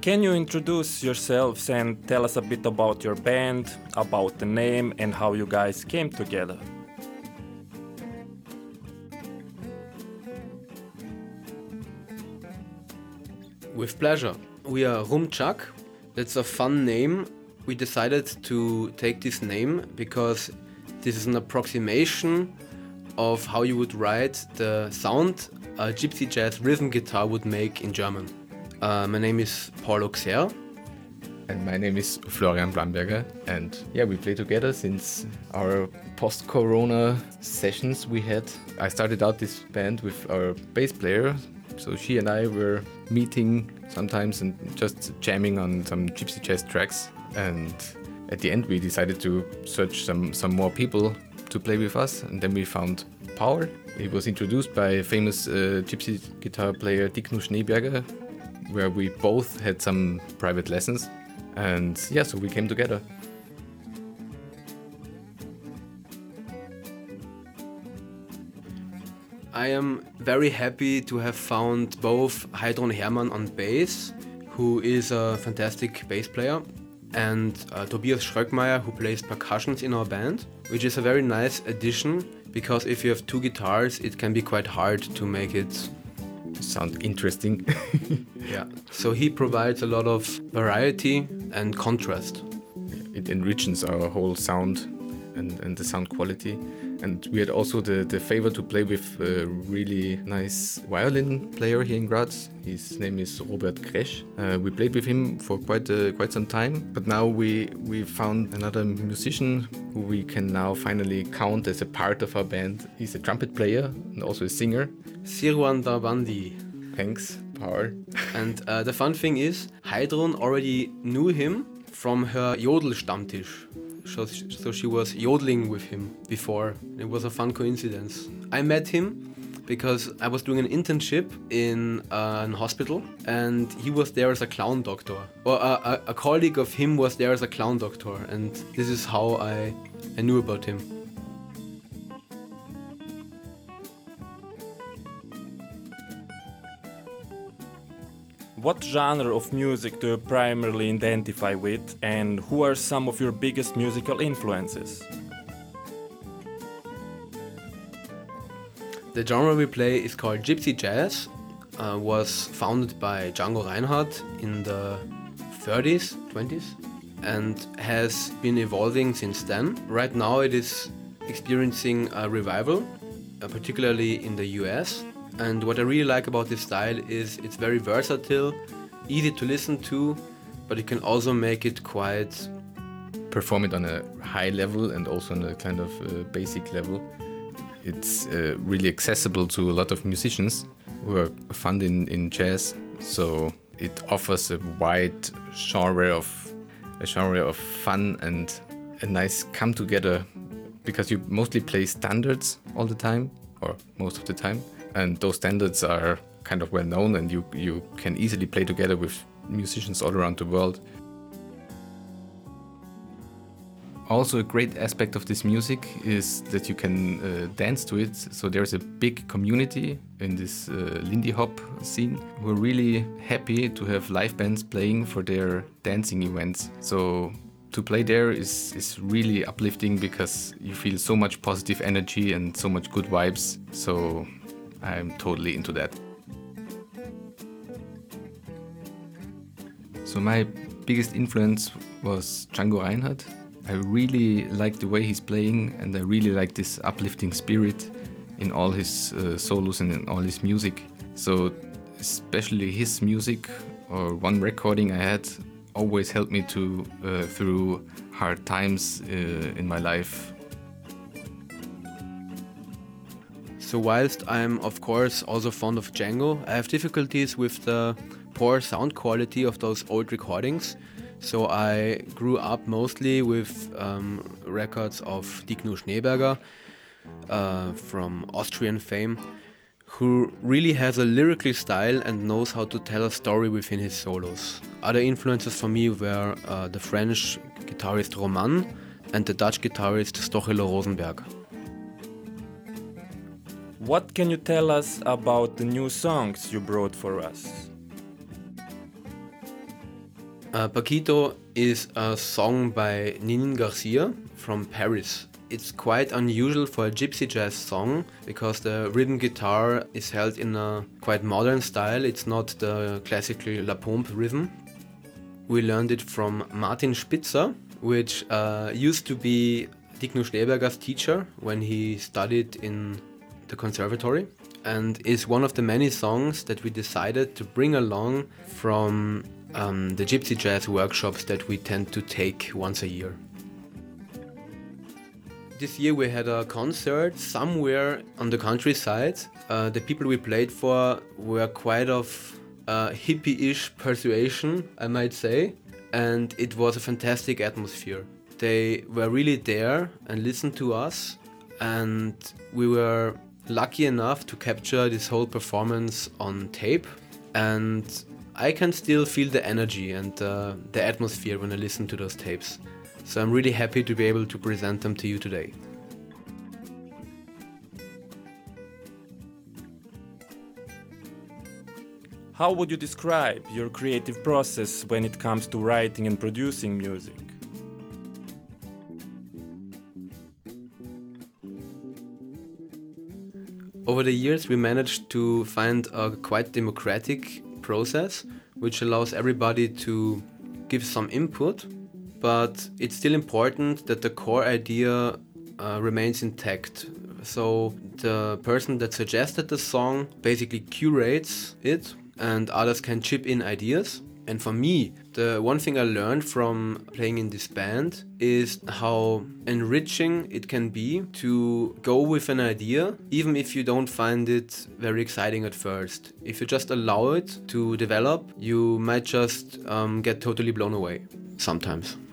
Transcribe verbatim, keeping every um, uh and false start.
Can you introduce yourselves and tell us a bit about your band, about the name, and how you guys came together? With pleasure. We are Rumchak. That's a fun name. We decided to take this name because this is an approximation of how you would write the sound a gypsy jazz rhythm guitar would make in German. Uh, my name is Paul Auxerre. And my name is Florian Blamberger. And yeah, we play together since our post-corona sessions we had. I started out this band with our bass player. So she and I were meeting sometimes and just jamming on some gypsy jazz tracks. And at the end we decided to search some, some more people to play with us. And then we found Paul. He was introduced by famous uh, gypsy guitar player Diknu Schneeberger, where we both had some private lessons. And yeah, so we came together. I am very happy to have found both Heidrun Hermann on bass, who is a fantastic bass player, and uh, Tobias Schröckmeier, who plays percussions in our band, which is a very nice addition, because if you have two guitars, it can be quite hard to make it sound interesting. Yeah, so he provides a lot of variety and contrast. It enriches our whole sound and, and the sound quality. And we had also the, the favor to play with a really nice violin player here in Graz. His name is Robert Kresch. Uh, we played with him for quite uh, quite some time, but now we, we found another musician who we can now finally count as a part of our band. He's a trumpet player and also a singer. Sirwan Darbandi. Thanks, Paul. And uh, the fun thing is, Heidrun already knew him from her Jodel Stammtisch. So, so she was yodeling with him before. It was a fun coincidence. I met him because I was doing an internship in uh, an hospital, and he was there as a clown doctor. Or uh, a, a colleague of him was there as a clown doctor, and this is how I, I knew about him. What genre of music do you primarily identify with, and who are some of your biggest musical influences? The genre we play is called Gypsy Jazz. Uh, was founded by Django Reinhardt in the thirties, twenties, and has been evolving since then. Right now it is experiencing a revival, uh, particularly in the U S. And what I really like about this style is it's very versatile, easy to listen to, but you can also make it quite... perform it on a high level and also on a kind of uh, basic level. It's uh, really accessible to a lot of musicians who are fond in, in jazz, so it offers a wide genre of a genre of fun and a nice come together, because you mostly play standards all the time, or most of the time. And those standards are kind of well known, and you, you can easily play together with musicians all around the world. Also, a great aspect of this music is that you can uh, dance to it. So there's a big community in this uh, Lindy Hop scene. We're really happy to have live bands playing for their dancing events. So to play there is, is really uplifting, because you feel so much positive energy and so much good vibes. So I'm totally into that. So my biggest influence was Django Reinhardt. I really like the way he's playing, and I really like this uplifting spirit in all his uh, solos and in all his music. So especially his music, or one recording I had, always helped me to uh, through hard times uh, in my life. So whilst I'm of course also fond of Django, I have difficulties with the poor sound quality of those old recordings. So I grew up mostly with um, records of Diknu Schneeberger uh, from Austrian fame, who really has a lyrical style and knows how to tell a story within his solos. Other influences for me were uh, the French guitarist Roman and the Dutch guitarist Stochelo Rosenberg. What can you tell us about the new songs you brought for us? Uh, Paquito is a song by Ninin Garcia from Paris. It's quite unusual for a gypsy jazz song because the rhythm guitar is held in a quite modern style. It's not the classical La Pompe rhythm. We learned it from Martin Spitzer, which uh, used to be Digno Schneeberger's teacher when he studied in the conservatory, and is one of the many songs that we decided to bring along from um, the gypsy jazz workshops that we tend to take once a year. This year we had a concert somewhere on the countryside. Uh, the people we played for were quite of uh, hippie-ish persuasion, I might say, and it was a fantastic atmosphere. They were really there and listened to us, and we were lucky enough to capture this whole performance on tape, and I can still feel the energy and uh, the atmosphere when I listen to those tapes. So I'm really happy to be able to present them to you today. How would you describe your creative process when it comes to writing and producing music? Over the years we managed to find a quite democratic process which allows everybody to give some input, but it's still important that the core idea uh, remains intact. So the person that suggested the song basically curates it and others can chip in ideas. And for me, the one thing I learned from playing in this band is how enriching it can be to go with an idea, even if you don't find it very exciting at first. If you just allow it to develop, you might just um, get totally blown away sometimes.